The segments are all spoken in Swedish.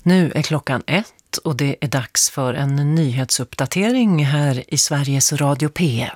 Nu är klockan 1 och det är dags för en nyhetsuppdatering här i Sveriges Radio P1.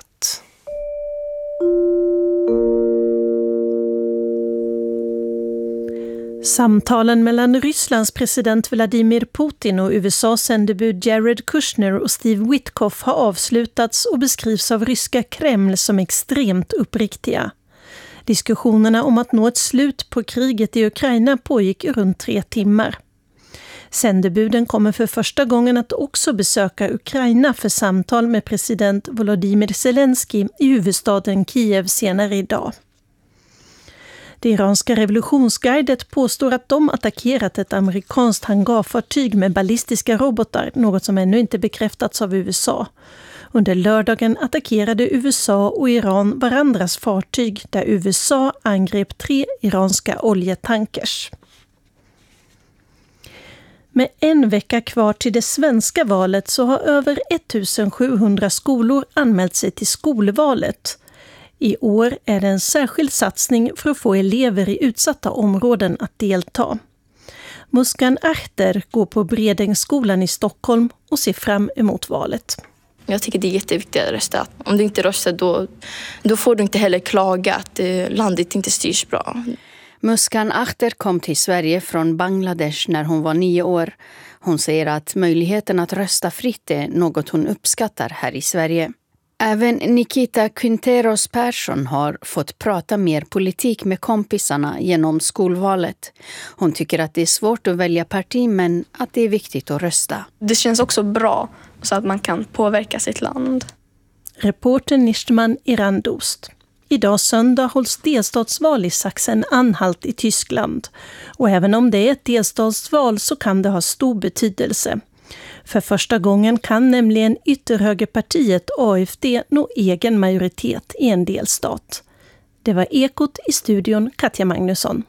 Samtalen mellan Rysslands president Vladimir Putin och USAs sändebud Jared Kushner och Steve Witkoff har avslutats och beskrivs av ryska Kreml som extremt uppriktiga. Diskussionerna om att nå ett slut på kriget i Ukraina pågick runt 3 timmar. Sändebuden kommer för första gången att också besöka Ukraina för samtal med president Volodymyr Zelensky i huvudstaden Kiev senare idag. Det iranska revolutionsgardet påstår att de attackerat ett amerikanskt hangarfartyg med ballistiska robotar, något som ännu inte bekräftats av USA. Under lördagen attackerade USA och Iran varandras fartyg där USA angrep 3 iranska oljetankers. Med en vecka kvar till det svenska valet så har över 1700 skolor anmält sig till skolvalet. I år är det en särskild satsning för att få elever i utsatta områden att delta. Muskan Achter går på Bredängsskolan i Stockholm och ser fram emot valet. Jag tycker det är jätteviktigt att rösta. Om du inte röstar då får du inte heller klaga att landet inte styrs bra. Muskan Achter kom till Sverige från Bangladesh när hon var 9 år. Hon säger att möjligheten att rösta fritt är något hon uppskattar här i Sverige. Även Nikita Quinteros Persson har fått prata mer politik med kompisarna genom skolvalet. Hon tycker att det är svårt att välja parti men att det är viktigt att rösta. Det känns också bra så att man kan påverka sitt land. Reportern Nistman Irandost. Idag söndag hålls delstatsval i Sachsen-Anhalt i Tyskland. Och även om det är ett delstatsval så kan det ha stor betydelse. För första gången kan nämligen ytterhögerpartiet AfD nå egen majoritet i en delstat. Det var Ekot i studion Katja Magnusson.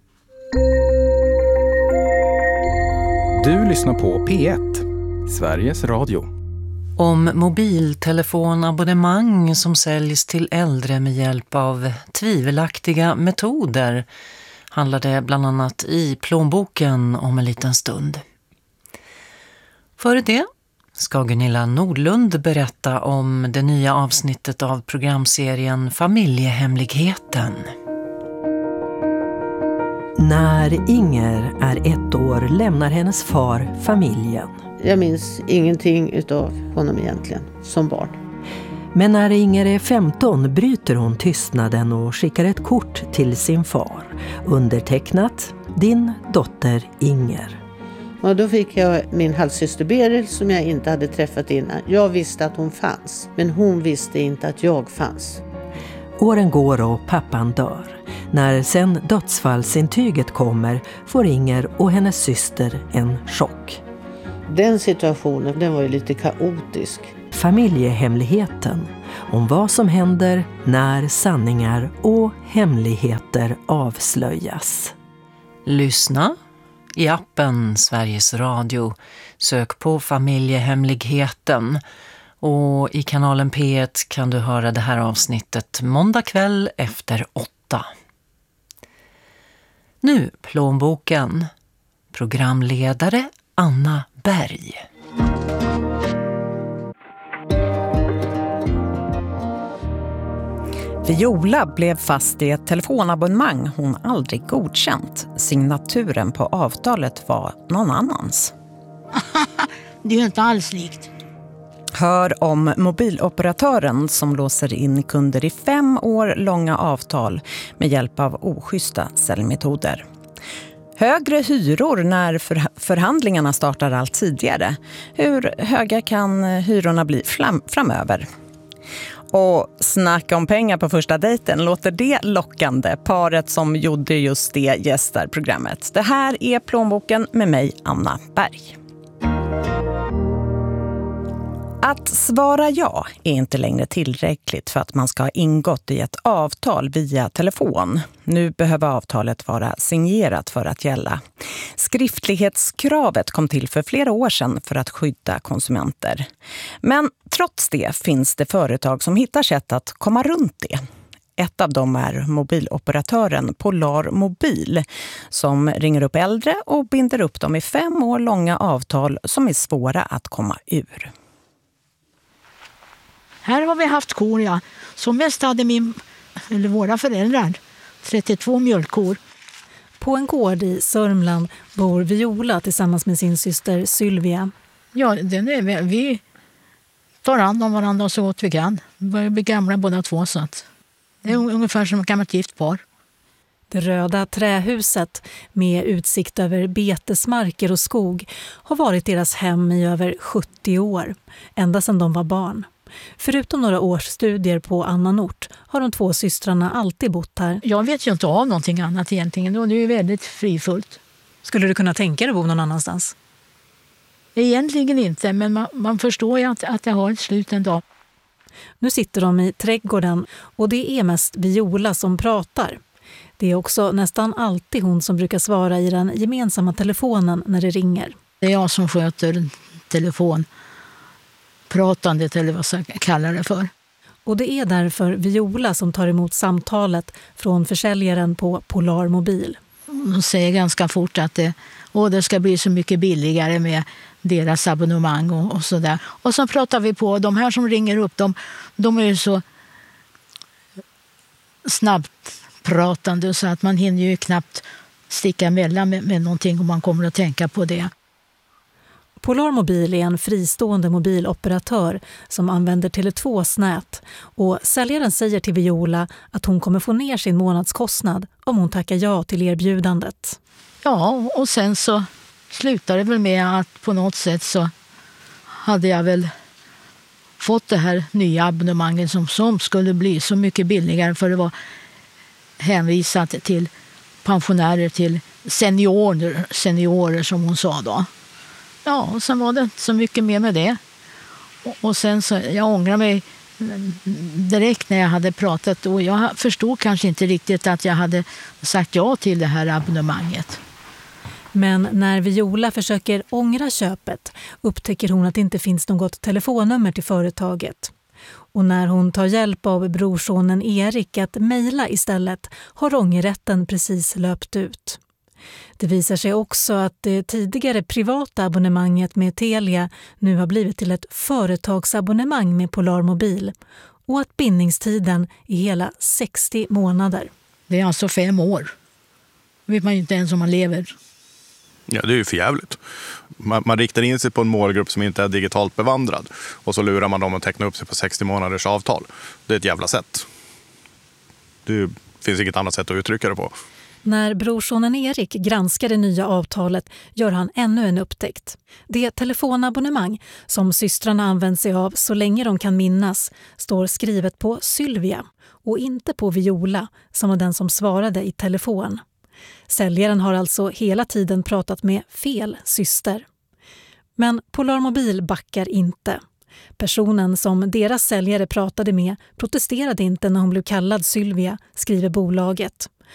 Du lyssnar på P1, Sveriges Radio. Om mobiltelefonabonnemang som säljs till äldre med hjälp av tvivelaktiga metoder handlar det bland annat i plånboken om en liten stund. Före det ska Gunilla Nordlund berätta om det nya avsnittet av programserien Familjehemligheten. När Inger är 1 år lämnar hennes far familjen. Jag minns ingenting utav honom egentligen som barn. Men när Inger är 15 bryter hon tystnaden och skickar ett kort till sin far. Undertecknat Din dotter Inger. Och då fick jag min halvsyster Beryl som jag inte hade träffat innan. Jag visste att hon fanns, men hon visste inte att jag fanns. Åren går och pappan dör. När sen dödsfallsintyget kommer får Inger och hennes syster en chock. Den situationen, den var ju lite kaotisk. Familjehemligheten. Om vad som händer när sanningar och hemligheter avslöjas. Lyssna i appen Sveriges Radio. Sök på Familjehemligheten. Och i kanalen P1 kan du höra det här avsnittet måndag kväll efter 8. Nu plånboken. Programledare Anna Berg. Viola blev fast i ett telefonabonnemang hon aldrig godkänt. Signaturen på avtalet var någon annans. Det är ju inte alls likt. Hör om mobiloperatören som låser in kunder i 5 år långa avtal med hjälp av oschyssta säljmetoder. Högre hyror när förhandlingarna startar allt tidigare. Hur höga kan hyrorna bli framöver? Och snacka om pengar på första dejten, låter det lockande? Paret som gjorde just det gästar programmet. Det här är plånboken med mig, Anna Berg. Att svara ja är inte längre tillräckligt för att man ska ha ingått i ett avtal via telefon. Nu behöver avtalet vara signerat för att gälla. Skriftlighetskravet kom till för flera år sedan för att skydda konsumenter. Men trots det finns det företag som hittar sätt att komma runt det. Ett av dem är mobiloperatören Polar Mobil som ringer upp äldre och binder upp dem i 5 år långa avtal som är svåra att komma ur. Här har vi haft kor, ja. Som mest hade våra föräldrar 32 mjölkkor. På en gård i Sörmland bor Viola tillsammans med sin syster Sylvia. Ja, vi tar hand om varandra så gott vi kan. Vi börjar bli gamla båda två, så att det är ungefär som ett gammalt gift par. Det röda trähuset med utsikt över betesmarker och skog har varit deras hem i över 70 år, ända sedan de var barn. Förutom några års studier på annan ort har de 2 systrarna alltid bott här. Jag vet ju inte av någonting annat egentligen. Det är ju väldigt frifullt. Skulle du kunna tänka dig att bo någon annanstans? Egentligen inte, men man förstår ju att det har ett slut en dag. Nu sitter de i trädgården och det är mest Viola som pratar. Det är också nästan alltid hon som brukar svara i den gemensamma telefonen när det ringer. Det är jag som sköter telefonpratandet, eller vad jag kallar det för. Och det är därför Viola som tar emot samtalet från försäljaren på Polar Mobil. De säger ganska fort att det ska bli så mycket billigare med deras abonnemang och sådär. Och så pratar vi på, de här som ringer upp, de är ju så snabbt pratande så att man hinner ju knappt sticka emellan med någonting om man kommer att tänka på det. Polar Mobil är en fristående mobiloperatör som använder Tele2s nät och säljaren säger till Viola att hon kommer få ner sin månadskostnad om hon tackar ja till erbjudandet. Ja, och sen så slutade det väl med att på något sätt så hade jag väl fått det här nya abonnemanget som skulle bli så mycket billigare, för det var hänvisat till pensionärer, till seniorer som hon sa då. Ja, och sen var det inte så mycket mer med det. Och sen så, jag ångrar mig direkt när jag hade pratat, och jag förstod kanske inte riktigt att jag hade sagt ja till det här abonnemanget. Men när Viola försöker ångra köpet upptäcker hon att det inte finns något telefonnummer till företaget. Och när hon tar hjälp av brorsonen Erik att mejla istället har ångerrätten precis löpt ut. Det visar sig också att det tidigare privata abonnemanget med Telia nu har blivit till ett företagsabonnemang med Polar Mobil och att bindningstiden är hela 60 månader. Det är alltså 5 år. Då vet man ju inte ens om man lever. Ja, det är ju för jävligt. Man riktar in sig på en målgrupp som inte är digitalt bevandrad och så lurar man dem att teckna upp sig på 60 månaders avtal. Det är ett jävla sätt. Det finns inget annat sätt att uttrycka det på. När brorsonen Erik granskar det nya avtalet gör han ännu en upptäckt. Det telefonabonnemang som systrarna använder sig av så länge de kan minnas står skrivet på Sylvia och inte på Viola som var den som svarade i telefon. Säljaren har alltså hela tiden pratat med fel syster. Men Polar Mobil backar inte. Personen som deras säljare pratade med protesterade inte när hon blev kallad Sylvia, skriver bolaget.